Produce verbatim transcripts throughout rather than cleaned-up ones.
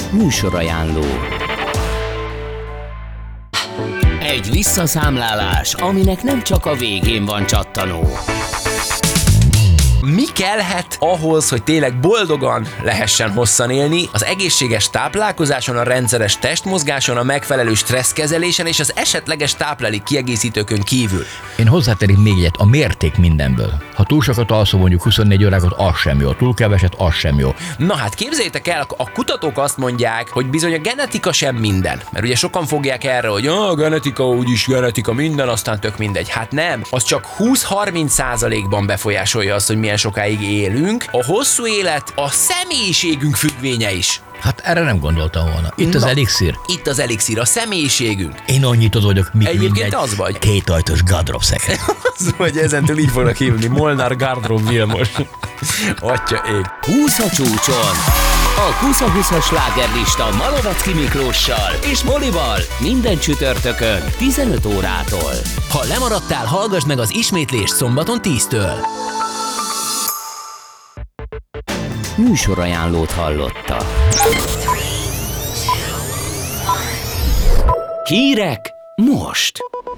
Műsorajánló. Egy visszaszámlálás, aminek nem csak a végén van csattanó. Mi kellhet ahhoz, hogy tényleg boldogan lehessen hosszan élni? Az egészséges táplálkozáson, a rendszeres testmozgáson, a megfelelő stresszkezelésen és az esetleges táplálék kiegészítőkön kívül. Én hozzáterik még egyet, a mérték mindenből. Ha túl sokat alszom, mondjuk huszonnégy órákat, az sem jó. Túl keveset, az sem jó. Na hát képzeljétek el, a kutatók azt mondják, hogy bizony a genetika sem minden. Mert ugye sokan fogják erre, hogy a genetika úgyis genetika minden, aztán tök mindegy. Hát nem, az csak húsz-harminc százalékban befolyásolja azt, hogy milyen sokáig élünk. A hosszú élet a személyiségünk függvénye is. Hát erre nem gondoltam volna. Itt az Na, elixír. Itt az elixír, a személyiségünk. Én annyit az vagyok, mint Egyébként mindegy az vagy. kétajtós gardrop szekre. Az, hogy ezentől így fognak hívni, Molnár Gardrop Vilmos. Atya ég. húsz a csúcson. A Kusza húszas slágerlista Malovacki Miklóssal és Molival minden csütörtökön tizenöt órától. Ha lemaradtál, hallgass meg az ismétlést szombaton tíztől. Műsorajánlót hallotta. Hírek most.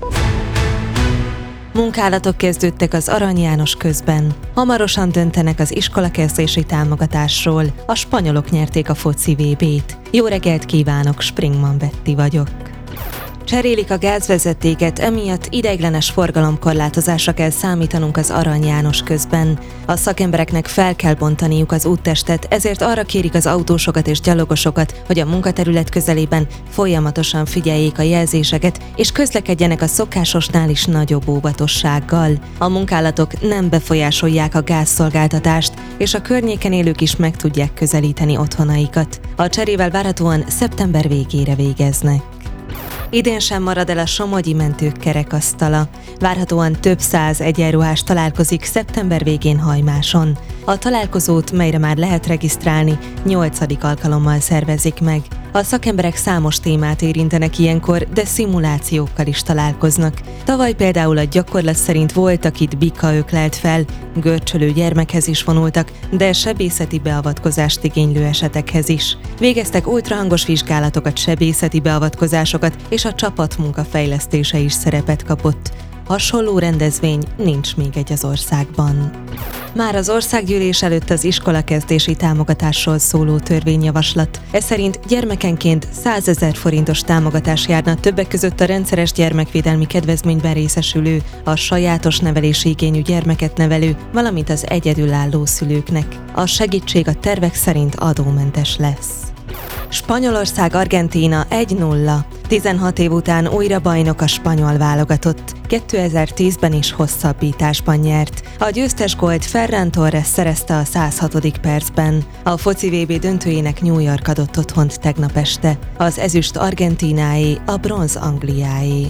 Munkálatok kezdődtek az Arany János közben. Hamarosan döntenek az iskolakezdési támogatásról. A spanyolok nyerték a foci vé bét. Jó reggelt kívánok, Springman Betty vagyok. Cserélik a gázvezetéket, emiatt ideiglenes forgalomkorlátozásra kell számítanunk az Arany János közben. A szakembereknek fel kell bontaniuk az úttestet, ezért arra kérik az autósokat és gyalogosokat, hogy a munkaterület közelében folyamatosan figyeljék a jelzéseket, és közlekedjenek a szokásosnál is nagyobb óvatossággal. A munkálatok nem befolyásolják a gázszolgáltatást, és a környéken élők is meg tudják közelíteni otthonaikat. A cserével várhatóan szeptember végére végeznek. Idén sem marad el a somogyi mentők kerekasztala. Várhatóan több száz egyenruhás találkozik szeptember végén Hajmáson. A találkozót, melyre már lehet regisztrálni, nyolcadik alkalommal szervezik meg. A szakemberek számos témát érintenek ilyenkor, de szimulációkkal is találkoznak. Tavaly például a gyakorlat szerint volt, akit bika öklelt fel, görcsölő gyermekhez is vonultak, de sebészeti beavatkozást igénylő esetekhez is. Végeztek ultrahangos vizsgálatokat, sebészeti beavatkozásokat, és a csapatmunka fejlesztése is szerepet kapott. Hasonló rendezvény nincs még egy az országban. Már az országgyűlés előtt az iskolakezdési támogatásról szóló törvényjavaslat. Ez szerint gyermekenként százezer forintos támogatás járna többek között a rendszeres gyermekvédelmi kedvezményben részesülő, a sajátos nevelési igényű gyermeket nevelő, valamint az egyedülálló szülőknek. A segítség a tervek szerint adómentes lesz. Spanyolország Argentína egy nulla. tizenhat év után újra bajnok a spanyol válogatott. kétezer-tízben is hosszabbításban nyert. A győztes gólt Ferran Torres szerezte a száz hatodik percben. A foci vé bé döntőjének New York adott otthont tegnap este. Az ezüst Argentínáé, a bronz Angliáé.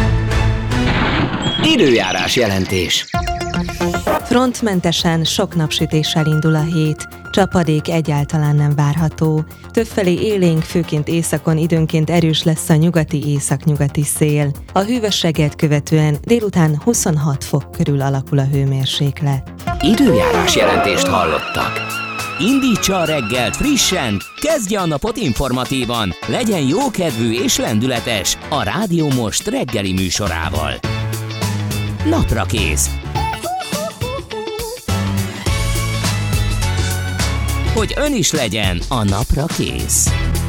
Időjárás jelentés. Frontmentesen sok napsütéssel indul a hét. Csapadék egyáltalán nem várható. Többfelé élénk, főként északon időnként erős lesz a nyugati északnyugati szél. A hűvös reggelt követően délután huszonhat fok körül alakul a hőmérséklet. Időjárás jelentést hallottak. Indítsa a reggelt frissen, kezdje a napot informatívan, legyen jókedvű és lendületes a Rádió Most reggeli műsorával. Naprakész. Hogy ön is legyen a napra kész.